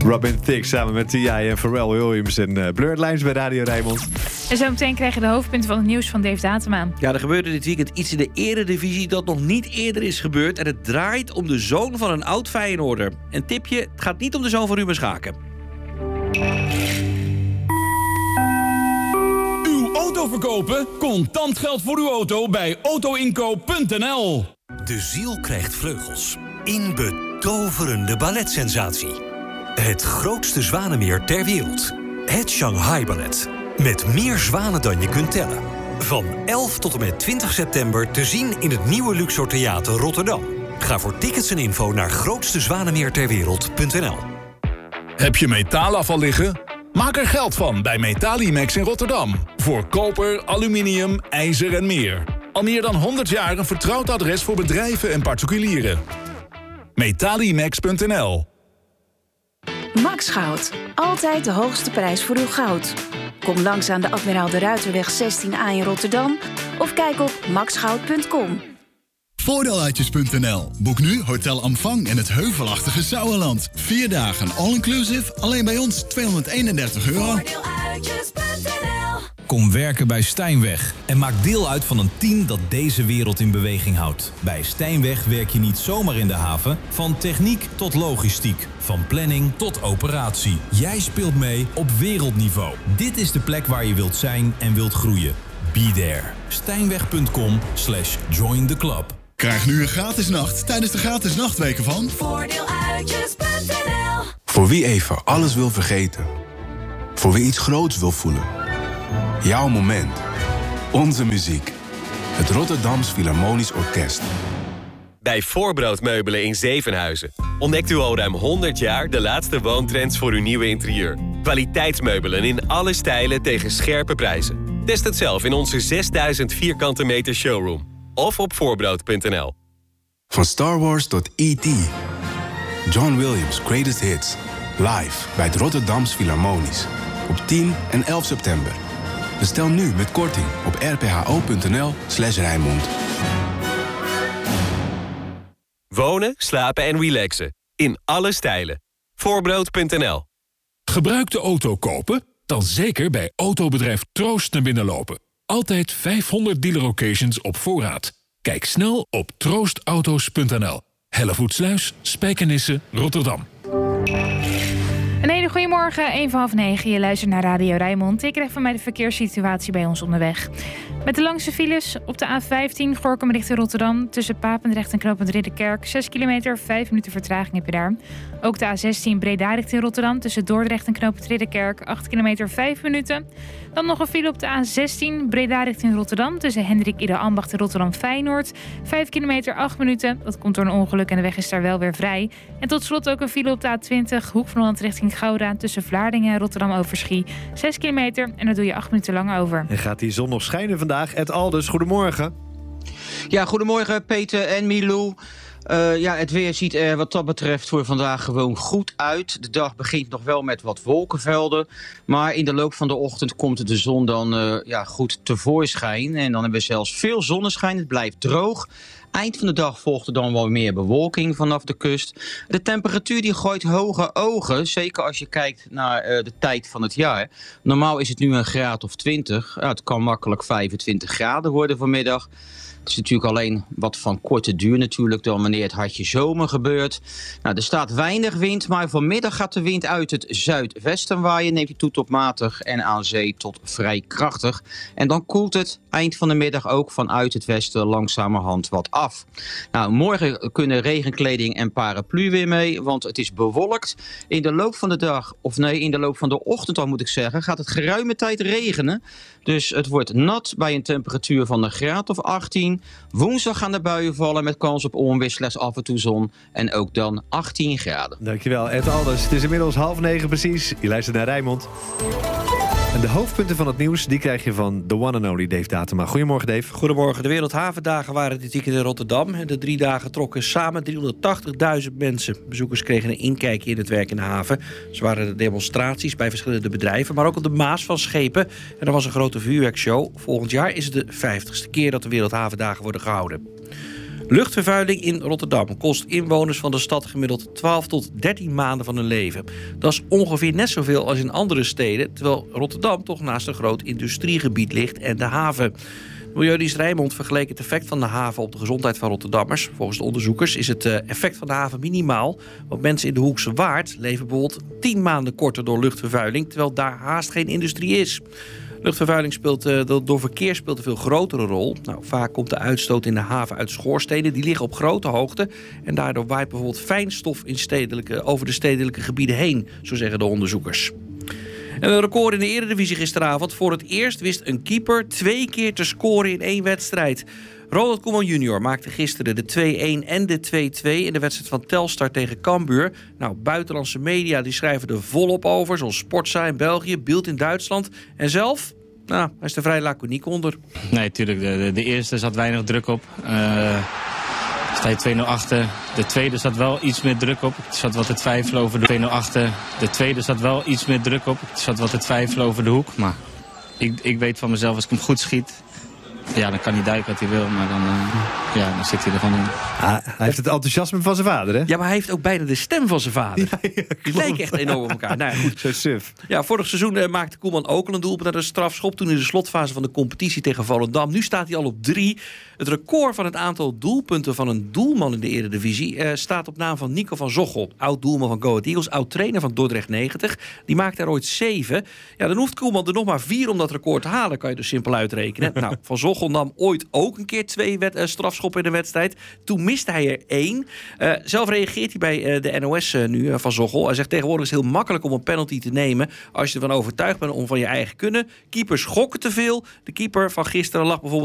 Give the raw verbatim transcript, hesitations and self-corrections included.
Robin Thicke samen met T I en Pharrell Williams en uh, Blurred Lines bij Radio Rijnmond. En zo meteen krijgen de hoofdpunten van het nieuws van Dave Datema. Ja, er gebeurde dit weekend iets in de eredivisie dat nog niet eerder is gebeurd. En het draait om de zoon van een oud Feyenoorder. Een tipje, het gaat niet om de zoon van Ruben Schaken. Uw auto verkopen? Contant geld voor uw auto bij autoinkoop punt n l. De ziel krijgt vleugels. In betoverende balletsensatie. Het grootste zwanenmeer ter wereld. Het Shanghai Ballet. Met meer zwanen dan je kunt tellen. Van elf tot en met twintig september te zien in het nieuwe Luxor Theater Rotterdam. Ga voor tickets en info naar grootste zwanenmeer ter wereld punt n l. Heb je metaalafval liggen? Maak er geld van bij Metalimax in Rotterdam. Voor koper, aluminium, ijzer en meer. Al meer dan honderd jaar een vertrouwd adres voor bedrijven en particulieren. Metalimax punt n l. Max Goud. Altijd de hoogste prijs voor uw goud. Kom langs aan de Admiraal de Ruiterweg zestien A in Rotterdam of kijk op max goud punt com. Voordeeluitjes punt n l. Boek nu Hotel Amfang in het heuvelachtige Sauerland. Vier dagen all-inclusive, alleen bij ons tweehonderdeenendertig euro. Voordeeluitjes punt n l. Kom werken bij Stijnweg en maak deel uit van een team dat deze wereld in beweging houdt. Bij Stijnweg werk je niet zomaar in de haven, van techniek tot logistiek, van planning tot operatie. Jij speelt mee op wereldniveau. Dit is de plek waar je wilt zijn en wilt groeien. Be there. Stijnweg punt com slash join the club. Krijg nu een gratis nacht tijdens de gratis nachtweken van Voordeeluitjes punt n l. Voor wie even alles wil vergeten. Voor wie iets groots wil voelen. Jouw moment. Onze muziek. Het Rotterdams Philharmonisch Orkest. Bij Voorbroodmeubelen in Zevenhuizen ontdekt u al ruim honderd jaar de laatste woontrends voor uw nieuwe interieur. Kwaliteitsmeubelen in alle stijlen tegen scherpe prijzen. Test het zelf in onze zesduizend vierkante meter showroom. Of op voorbrood punt n l. Van Star Wars tot E T John Williams' Greatest Hits. Live bij het Rotterdams Philharmonisch. Op tien en elf september. Bestel nu met korting op r p h o punt n l slash Rijnmond. Wonen, slapen en relaxen. In alle stijlen. voorbrood punt n l. Gebruikte auto kopen? Dan zeker bij autobedrijf Troost naar binnen lopen. Altijd vijfhonderd dealer occasions op voorraad. Kijk snel op troost auto's punt n l. Hellevoetsluis, Spijkenisse, Rotterdam. Een hele goede morgen, één voor half negen. Je luistert naar Radio Rijnmond. Ik krijg van mij de verkeerssituatie bij ons onderweg. Met de langste files op de A vijftien, Gorinchem richting Rotterdam. Tussen Papendrecht en knooppunt Ridderkerk. zes kilometer, vijf minuten vertraging heb je daar. Ook de A zestien, Breda richting Rotterdam. Tussen Dordrecht en knooppunt Ridderkerk. acht kilometer, vijf minuten. Dan nog een file op de A zestien, Breda richting Rotterdam. Tussen Hendrik Ieder Ambacht en Rotterdam Feyenoord. vijf kilometer, acht minuten. Dat komt door een ongeluk en de weg is daar wel weer vrij. En tot slot ook een file op de A twintig, Hoek van Holland richting Gouda. Tussen Vlaardingen en Rotterdam Overschie. zes kilometer en daar doe je acht minuten lang over. En gaat die zon nog schijnen vandaag? Ed Alders, goedemorgen. Ja, goedemorgen Peter en Milou. Uh, ja, het weer ziet er wat dat betreft voor vandaag gewoon goed uit. De dag begint nog wel met wat wolkenvelden. Maar in de loop van de ochtend komt de zon dan uh, ja, goed tevoorschijn. En dan hebben we zelfs veel zonneschijn. Het blijft droog. Eind van de dag volgt er dan wel meer bewolking vanaf de kust. De temperatuur die gooit hoge ogen, zeker als je kijkt naar uh, de tijd van het jaar. Normaal is het nu een graad of twintig. Ja, het kan makkelijk vijfentwintig graden worden vanmiddag. Het is natuurlijk alleen wat van korte duur natuurlijk dan wanneer het hartje zomer gebeurt. Nou, er staat weinig wind, maar vanmiddag gaat de wind uit het zuidwesten waaien. Neemt hij toe tot matig en aan zee tot vrij krachtig. En dan koelt het eind van de middag ook vanuit het westen langzamerhand wat af. Nou, morgen kunnen regenkleding en paraplu weer mee, want het is bewolkt. In de loop van de dag, of nee, in de loop van de ochtend al moet ik zeggen, gaat het geruime tijd regenen. Dus het wordt nat bij een temperatuur van een graad of achttien. Woensdag gaan de buien vallen met kans op onweer, slechts af en toe zon. En ook dan achttien graden. Dankjewel, Ed Alders. Het is inmiddels half negen precies. Je luistert naar Rijnmond. En de hoofdpunten van het nieuws die krijg je van the one and only Dave Datema. Goedemorgen, Dave. Goedemorgen. De Wereldhavendagen waren dit weekend in Rotterdam. De drie dagen trokken samen driehonderdtachtigduizend mensen. Bezoekers kregen een inkijkje in het werk in de haven. Ze waren de demonstraties bij verschillende bedrijven, maar ook op de Maas van schepen. En er was een grote vuurwerkshow. Volgend jaar is het de vijftigste keer dat de Wereldhavendagen worden gehouden. Luchtvervuiling in Rotterdam kost inwoners van de stad gemiddeld twaalf tot dertien maanden van hun leven. Dat is ongeveer net zoveel als in andere steden, terwijl Rotterdam toch naast een groot industriegebied ligt en de haven. Milieudienst Rijnmond vergeleek het effect van de haven op de gezondheid van Rotterdammers. Volgens de onderzoekers is het effect van de haven minimaal. Want mensen in de Hoekse Waard leven bijvoorbeeld tien maanden korter door luchtvervuiling, terwijl daar haast geen industrie is. Luchtvervuiling speelt door verkeer speelt een veel grotere rol. Nou, vaak komt de uitstoot in de haven uit schoorstenen. Die liggen op grote hoogte. En daardoor waait bijvoorbeeld fijnstof in stedelijke, over de stedelijke gebieden heen, zo zeggen de onderzoekers. En een record in de Eredivisie gisteravond. Voor het eerst wist een keeper twee keer te scoren in één wedstrijd. Ronald Koeman junior maakte gisteren de twee-een en de twee-twee in de wedstrijd van Telstar tegen Cambuur. Nou, buitenlandse media die schrijven er volop over, zoals Sportza in België, Bild in Duitsland. En zelf, nou, hij is er vrij laconiek onder. Nee, natuurlijk. De, de, de eerste zat weinig druk op. Uh, sta je twee nul achter. De tweede zat wel iets meer druk op. Ik zat wat te twijfelen over de twee nul achter. De tweede zat wel iets meer druk op. Ik zat wat te twijfelen over de hoek. Maar ik, ik weet van mezelf, als ik hem goed schiet, ja, dan kan hij duiken wat hij wil, maar dan, uh, ja, dan zit hij er gewoon in. Ah, hij heeft het enthousiasme van zijn vader, hè? Ja, maar hij heeft ook bijna de stem van zijn vader. Ja, ja, die lijken echt enorm op elkaar. Nou, ja, goed. Zo suf. Ja, vorig seizoen uh, maakte Koeman ook al een doelpunt naar de strafschop, toen in de slotfase van de competitie tegen Volendam. Nu staat hij al op drie. Het record van het aantal doelpunten van een doelman in de Eredivisie uh, staat op naam van Nico van Zochel. Oud-doelman van Go Ahead Eagles, oud-trainer van Dordrecht negentig. Die maakte er ooit zeven. Ja, dan hoeft Koeman er nog maar vier om dat record te halen, kan je dus simpel uitrekenen. Nou, Van Zochel nam ooit ook een keer twee wet, uh, strafschoppen in de wedstrijd. Toen miste hij er één. Uh, zelf reageert hij bij uh, de N O S uh, nu, uh, Van Zochel. Hij zegt tegenwoordig is het heel makkelijk om een penalty te nemen als je ervan overtuigd bent om van je eigen kunnen. Keepers gokken te veel. De keeper van gisteren lag bijvoorbeeld